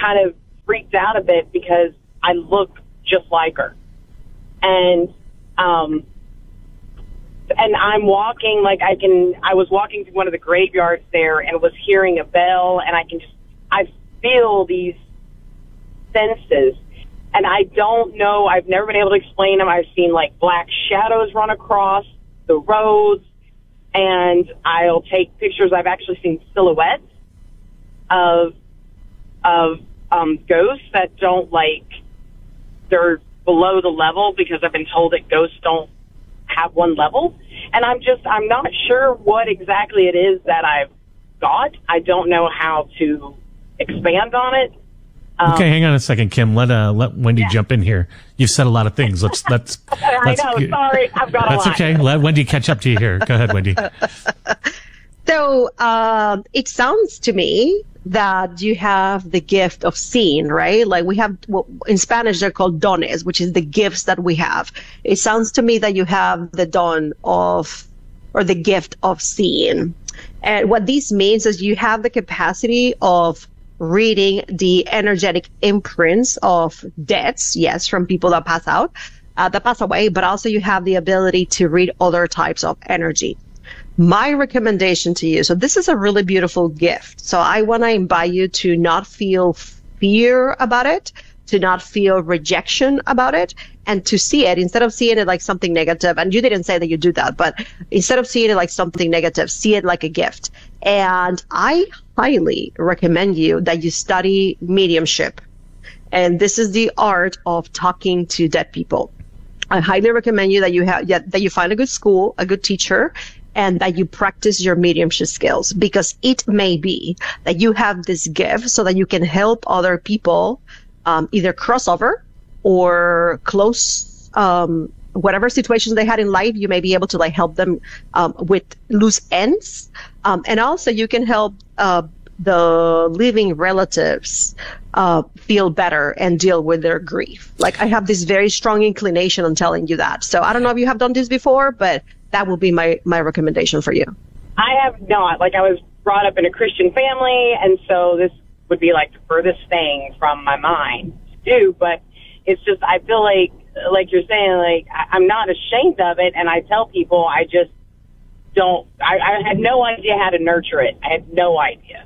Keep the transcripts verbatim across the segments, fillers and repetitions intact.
kind of freaked out a bit because I look just like her. And, um, and I'm walking, like I can, I was walking through one of the graveyards there and was hearing a bell, and I can just, I feel these senses. And I don't know, I've never been able to explain them. I've seen like black shadows run across the roads, and I'll take pictures. I've actually seen silhouettes of, of, um, ghosts that don't like, they're below the level because I've been told that ghosts don't have one level. And I'm just, I'm not sure what exactly it is that I've got. I don't know how to expand on it. Um, okay, hang on a second, Kim. Let uh, let Wendy yeah. jump in here. You've said a lot of things. Let's let's. I let's, know. Sorry, I've got That's a lot. okay. Let Wendy catch up to you here. Go ahead, Wendy. So um, it sounds to me that you have the gift of seeing, right? Like we have, well, in Spanish, they're called dones, which is the gifts that we have. It sounds to me that you have the don of, or the gift of seeing. And what this means is you have the capacity of reading the energetic imprints of deaths, yes, from people that pass out, uh, that pass away, but also you have the ability to read other types of energy. My recommendation to you, so this is a really beautiful gift. So I want to invite you to not feel fear about it, to not feel rejection about it, and to see it, instead of seeing it like something negative, and you didn't say that you do that, but instead of seeing it like something negative, see it like a gift. And I highly recommend you that you study mediumship. And this is the art of talking to dead people. I highly recommend you that you have, yeah, that you find a good school, a good teacher, and that you practice your mediumship skills, because it may be that you have this gift so that you can help other people um, either cross over or close um, whatever situations they had in life. You may be able to like help them um, with loose ends, um, and also you can help uh, the living relatives uh, feel better and deal with their grief. Like I have this very strong inclination on telling you that. So I don't know if you have done this before, but that will be my, my recommendation for you. I have not. Like, I was brought up in a Christian family, and so this would be like the furthest thing from my mind to do. But it's just, I feel like, like you're saying, like, I, I'm not ashamed of it, and I tell people I just don't, I, I had no idea how to nurture it. I had no idea.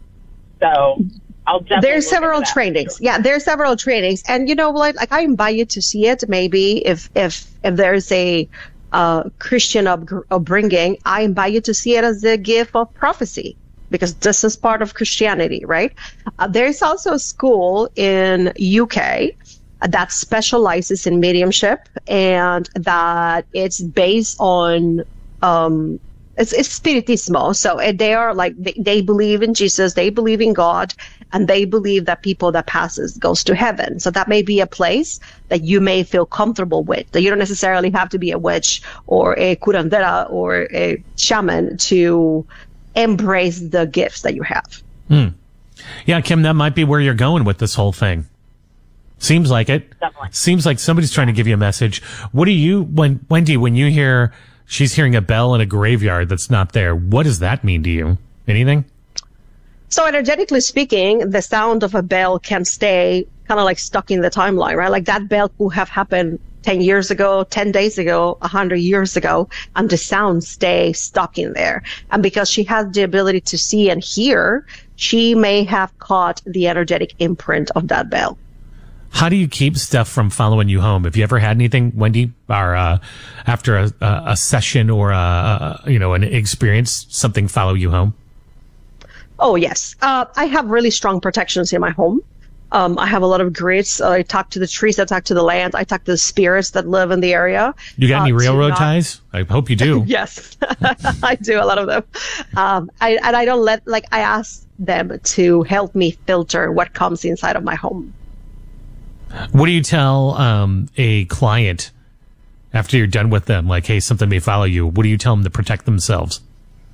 So I'll definitely. There's several trainings. Sure. Yeah, there's several trainings. And, you know, like, like I invite you to see it. Maybe if, if, if there's a, Uh, Christian up, upbringing, I invite you to see it as a gift of prophecy, because this is part of Christianity, right? Uh, there's also a school in U K that specializes in mediumship, and that it's based on um, it's, it's spiritismo. So uh, they are like they, they believe in Jesus, they believe in God, and they believe that people that passes goes to heaven. So that may be a place that you may feel comfortable with. That you don't necessarily have to be a witch or a curandera or a shaman to embrace the gifts that you have. Hmm. Yeah, Kim, that might be where you're going with this whole thing. Seems like it. Definitely. Seems like somebody's trying to give you a message. What do you, when Wendy, when you hear she's hearing a bell in a graveyard that's not there, what does that mean to you? Anything? So energetically speaking, the sound of a bell can stay kind of like stuck in the timeline, right? Like that bell could have happened ten years ago, ten days ago, one hundred years ago, and the sound stay stuck in there. And because she has the ability to see and hear, she may have caught the energetic imprint of that bell. How do you keep stuff from following you home? Have you ever had anything, Wendy, or uh, after a, a session or a, a, you know, an experience, something follow you home? Oh, yes. Uh, I have really strong protections in my home. Um, I have a lot of grids. Uh, I talk to the trees. I talk to the land. I talk to the spirits that live in the area. You got any uh, railroad not... ties? I hope you do. Yes, I do. A lot of them. Um, I, and I don't let, like, I ask them to help me filter what comes inside of my home. What do you tell um, a client after you're done with them? Like, hey, something may follow you. What do you tell them to protect themselves?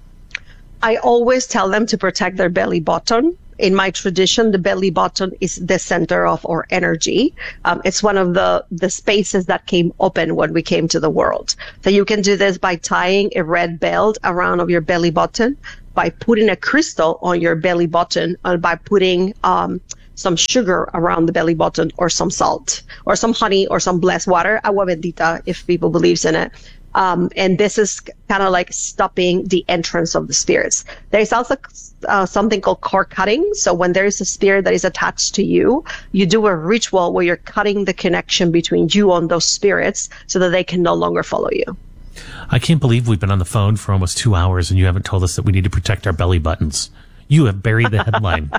I always tell them to protect their belly button. In my tradition, the belly button is the center of our energy. Um, it's one of the, the spaces that came open when we came to the world. So you can do this by tying a red belt around of your belly button, by putting a crystal on your belly button, or by putting um, some sugar around the belly button, or some salt, or some honey, or some blessed water, agua bendita, if people believes in it. Um, and this is kind of like stopping the entrance of the spirits. There's also uh, something called cord cutting. So when there is a spirit that is attached to you, you do a ritual where you're cutting the connection between you and those spirits so that they can no longer follow you. I can't believe we've been on the phone for almost two hours and you haven't told us that we need to protect our belly buttons. You have buried the headline.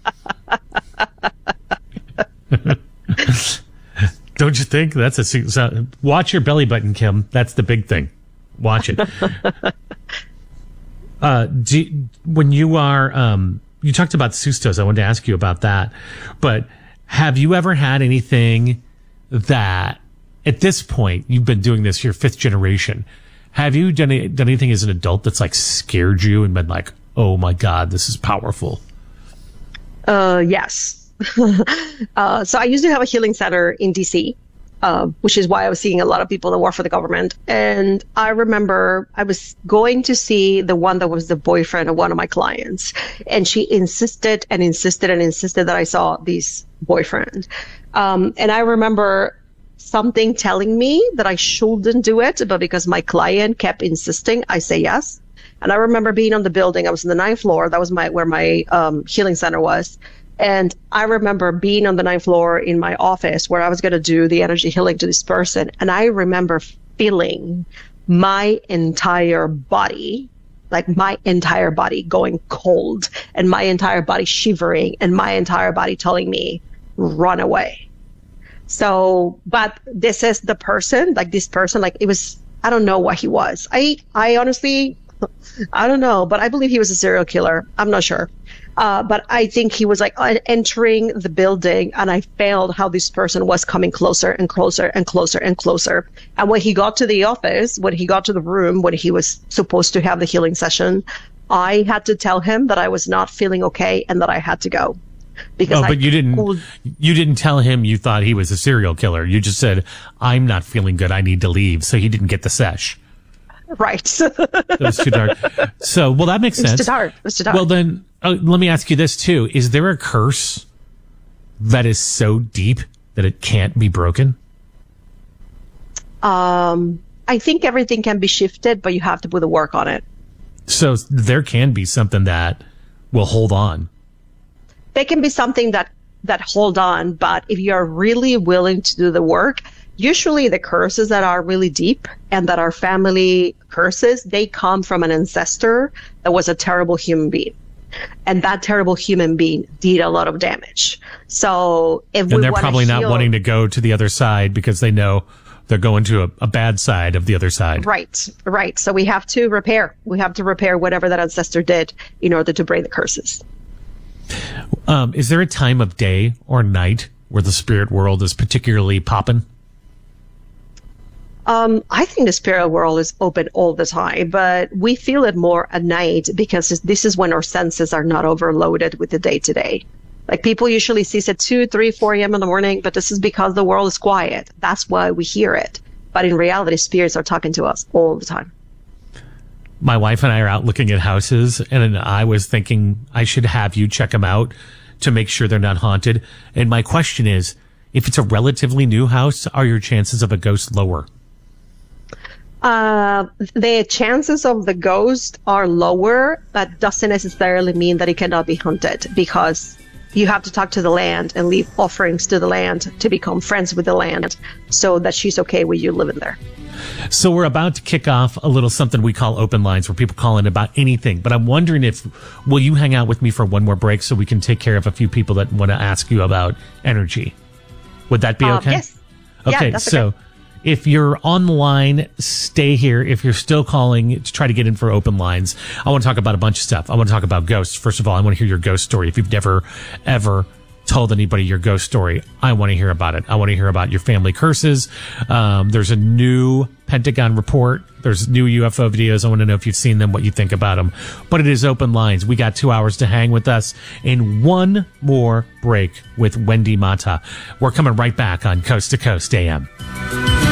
Don't you think? That's a so, watch your belly button, Kim. That's the big thing. Watch it. uh, do, when you are, um, you talked about sustos. I wanted to ask you about that. But have you ever had anything that, at this point, you've been doing this your fifth generation? Have you done, done anything as an adult that's like scared you and been like, oh my God, this is powerful? Uh, yes. uh, so I used to have a healing center in D C, uh, which is why I was seeing a lot of people that work for the government. And I remember I was going to see the one that was the boyfriend of one of my clients. And she insisted and insisted and insisted that I saw this boyfriend. Um, and I remember something telling me that I shouldn't do it, but because my client kept insisting, I say yes. And I remember being on the building. I was on the ninth floor. That was my where my um, healing center was. And I remember being on the ninth floor in my office where I was going to do the energy healing to this person. And I remember feeling my entire body, like my entire body going cold, and my entire body shivering, and my entire body telling me, run away. So, but this is the person, like this person, like it was, I don't know what he was. I, I honestly, I don't know, but I believe he was a serial killer. I'm not sure. Uh, but I think he was like entering the building, and I felt how this person was coming closer and closer and closer and closer. And when he got to the office, when he got to the room, when he was supposed to have the healing session, I had to tell him that I was not feeling okay and that I had to go. Because oh, but I you didn't, pulled... you didn't tell him you thought he was a serial killer. You just said, I'm not feeling good. I need to leave. So he didn't get the sesh. Right. It was too dark. So, well, that makes sense. It was too dark. It was too dark. Well, then, uh, let me ask you this too. Is there a curse that is so deep that it can't be broken? Um, I think everything can be shifted, but you have to put the work on it. So there can be something that will hold on. There can be something that, that hold on, but if you're really willing to do the work, usually the curses that are really deep and that are family curses, they come from an ancestor that was a terrible human being. And that terrible human being did a lot of damage. So if we And they're want probably to not heal, wanting to go to the other side because they know they're going to a, a bad side of the other side. Right, right. So we have to repair. We have to repair whatever that ancestor did in order to break the curses. Um, is there a time of day or night where the spirit world is particularly popping? Um, I think the spirit world is open all the time, but we feel it more at night because this is when our senses are not overloaded with the day to day. Like people usually see it at two, three, four a.m. in the morning, but this is because the world is quiet. That's why we hear it. But in reality, spirits are talking to us all the time. My wife and I are out looking at houses, and I was thinking I should have you check them out to make sure they're not haunted. And my question is, if it's a relatively new house, are your chances of a ghost lower? Uh, the chances of the ghost are lower. That doesn't necessarily mean that it cannot be hunted, because you have to talk to the land and leave offerings to the land to become friends with the land so that she's okay with you living there. So we're about to kick off a little something we call open lines where people call in about anything. But I'm wondering if, will you hang out with me for one more break so we can take care of a few people that want to ask you about energy? Would that be okay? Um, yes. Okay, yeah, that's so okay. If you're on the line, stay here. If you're still calling to try to get in for open lines, I want to talk about a bunch of stuff. I want to talk about ghosts. First of all, I want to hear your ghost story. If you've never, ever told anybody your ghost story, I want to hear about it. I want to hear about your family curses. Um, there's a new Pentagon report. There's new U F O videos. I want to know if you've seen them, what you think about them. But it is open lines. We got two hours to hang with us and one more break with Wendy Mata. We're coming right back on Coast to Coast A M.